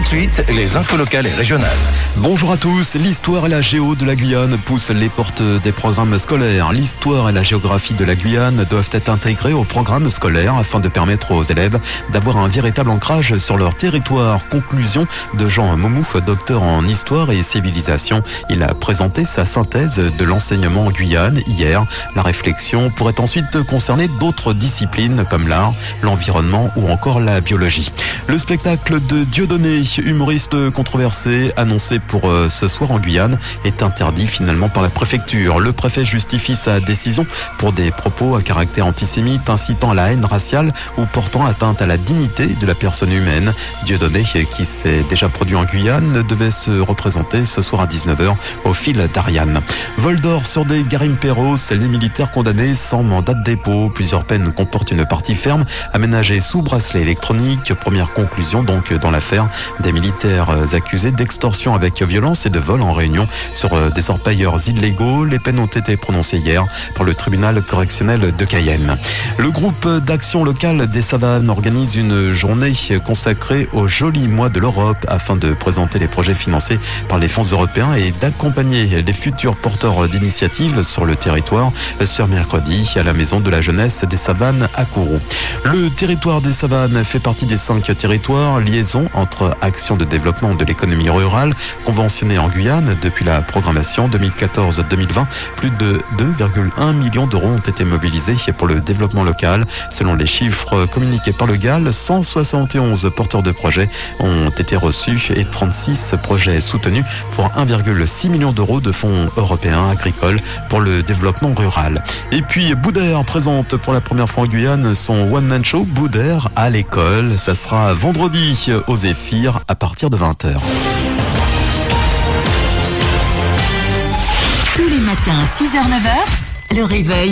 de suite, les infos locales et régionales. Bonjour à tous. L'histoire et la géo de la Guyane poussent les portes des programmes scolaires. L'histoire et la géographie de la Guyane doivent être intégrées au programme scolaire afin de permettre aux élèves d'avoir un véritable ancrage sur leur territoire. Conclusion de Jean Moumou, docteur en histoire et civilisation. Il a présenté sa synthèse de l'enseignement en Guyane hier. La réflexion pourrait ensuite concerner d'autres disciplines comme l'art, l'environnement ou encore la biologie. Le spectacle de Dieudonné, humoriste controversé, annoncé pour ce soir en Guyane, est interdit finalement par la préfecture. Le préfet justifie sa décision pour des propos à caractère antisémite, incitant à la haine raciale ou portant atteinte à la dignité de la personne humaine. Dieudonné, qui s'est déjà produit en Guyane, devait se représenter ce soir à 19h au fil d'Ariane. Vol d'or sur des Garimperos, les militaires condamnés sans mandat de dépôt. Plusieurs peines comportent une partie ferme aménagée sous bracelet électronique. Première conclusion donc dans l'affaire des militaires accusés d'extorsion avec violence et de vol en réunion sur des orpailleurs illégaux. Les peines ont été prononcées hier par le tribunal correctionnel de Cayenne. Le groupe d'action locale des Savanes organise une journée consacrée au joli mois de l'Europe afin de présenter les projets financés par les fonds européens et d'accompagner les futurs porteurs d'initiatives sur le territoire ce mercredi à la Maison de la Jeunesse des Savanes à Kourou. Le territoire des Savanes fait partie des 5 territoires, liaison entre actions de développement de l'économie rurale conventionnées en Guyane depuis la programmation 2014-2020. Plus de 2,1 millions d'euros ont été mobilisés pour le développement local. Selon les chiffres communiqués par le GAL, 171 porteurs de projets ont été reçus et 36 projets soutenus pour 1,6 million d'euros de fonds européens agricoles pour le développement rural. Et puis Boudère présente pour la première fois en Guyane son one-man show Boudère à l'école. Ça sera vendredi au Zéphyr à partir de 20h. Tous les matins, 6h-9h, le réveil.